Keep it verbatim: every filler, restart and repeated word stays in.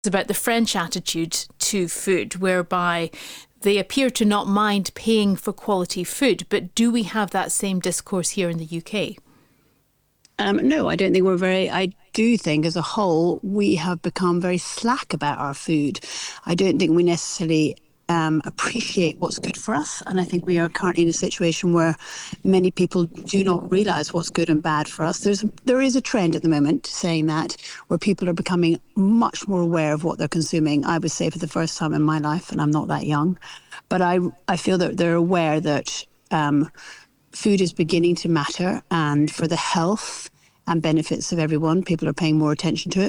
about the French attitude to food, whereby they appear to not mind paying for quality food. But do we have that same discourse here in the U K? Um, no, I don't think we're very. I do think, as a whole, we have become very slack about our food. I don't think we necessarily um, appreciate what's good for us, and I think we are currently in a situation where many people do not realise what's good and bad for us. There's there is a trend at the moment saying that, where people are becoming much more aware of what they're consuming. I would say for the first time in my life, and I'm not that young, but I I feel that they're aware that. Um, Food is beginning to matter, and for the health and benefits of everyone, people are paying more attention to it.